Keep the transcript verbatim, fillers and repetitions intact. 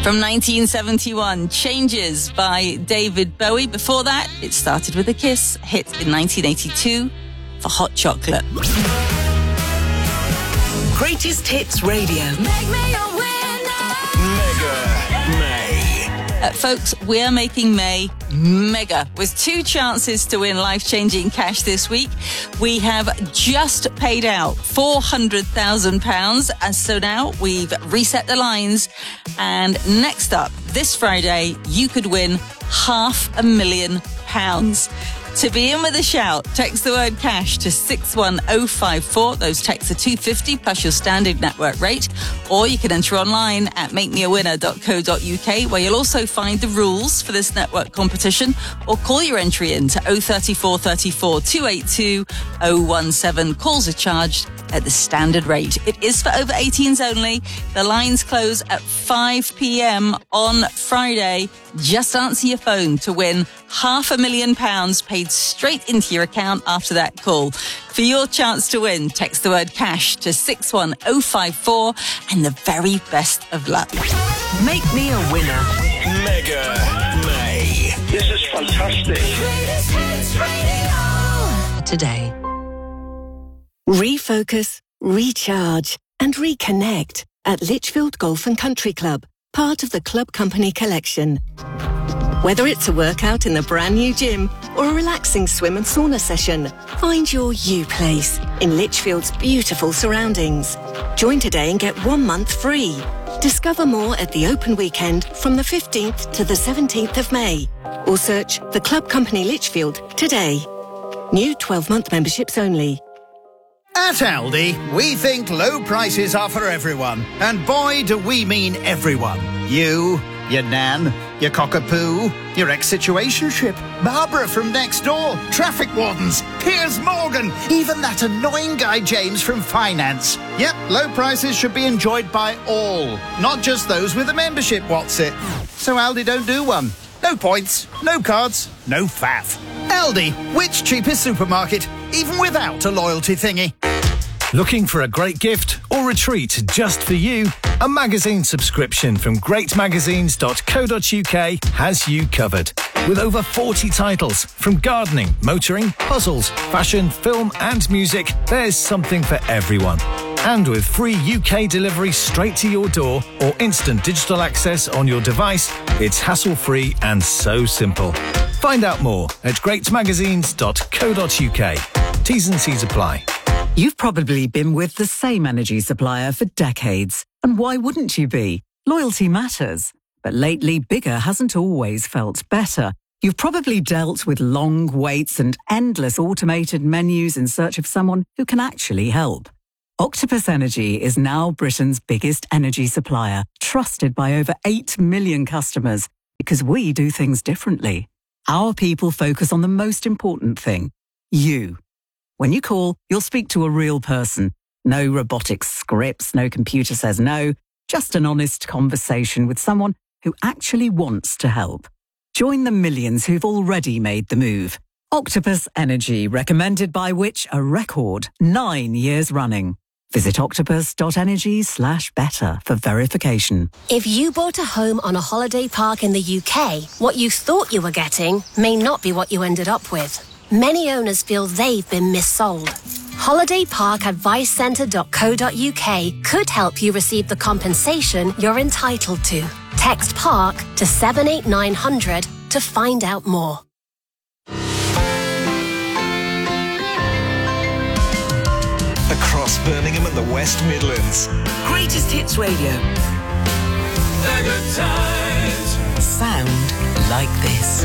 From nineteen seventy-one, Changes by David Bowie. Before that, it started with a Kiss, hit in nineteen eighty-two for Hot Chocolate. Greatest Hits Radio. Make me a winner. Mega May. Uh, folks, we're making May mega with two chances to win life-changing cash this week. We have just paid out four hundred thousand pounds, and so now we've reset the lines. And next up, this Friday, you could win half a million pounds. To be in with a shout, text the word cash to six one oh five four. Those texts are two pounds fifty plus your standard network rate. Or you can enter online at make me a winner dot co dot uk, where you'll also find the rules for this network competition, or call your entry in to oh three four three four two eight two oh one seven. Calls are charged at the standard rate. It is for over eighteens only. The lines close at five p.m. on Friday. Just answer your phone to win half a million pounds paid straight into your account after that call. For your chance to win, text the word cash to six one oh five four, and the very best of luck. Make me a winner. Mega May. This is fantastic. Greatest Hits Radio. Today. Refocus, recharge, and reconnect at Lichfield Golf and Country Club, part of the Club Company collection. Whether it's a workout in the brand new gym or a relaxing swim and sauna session, find your you place in Lichfield's beautiful surroundings. Join today and get one month free. Discover more at the open weekend from the fifteenth to the seventeenth of May, or search the Club Company Lichfield today. New twelve-month memberships only. At Aldi, we think low prices are for everyone. And boy, do we mean everyone. You, your nan, your cockapoo, your ex-situationship, Barbara from next door, traffic wardens, Piers Morgan, even that annoying guy James from finance. Yep, low prices should be enjoyed by all, not just those with a membership, what's it? So Aldi don't do one. No points, no cards, no faff. Aldi, which cheapest supermarket, even without a loyalty thingy. Looking for a great gift or a treat just for you? A magazine subscription from great magazines dot co dot uk has you covered. With over forty titles, from gardening, motoring, puzzles, fashion, film and music, there's something for everyone. And with free U K delivery straight to your door or instant digital access on your device, it's hassle-free and so simple. Find out more at great magazines dot co dot uk. T's and C's apply. You've probably been with the same energy supplier for decades. And why wouldn't you be? Loyalty matters. But lately, bigger hasn't always felt better. You've probably dealt with long waits and endless automated menus in search of someone who can actually help. Octopus Energy is now Britain's biggest energy supplier, trusted by over eight million customers, because we do things differently. Our people focus on the most important thing, you. When you call, you'll speak to a real person. No robotic scripts, no computer says no, just an honest conversation with someone who actually wants to help. Join the millions who've already made the move. Octopus Energy, recommended by which a record nine years running. Visit octopus dot energy slash better for verification. If you bought a home on a holiday park in the U K, what you thought you were getting may not be what you ended up with. Many owners feel they've been missold. holiday park advice centre dot co dot uk could help you receive the compensation you're entitled to. Text PARK to seven eight nine hundred to find out more. Across Birmingham and the West Midlands. Greatest Hits Radio. The good times. Sound like this.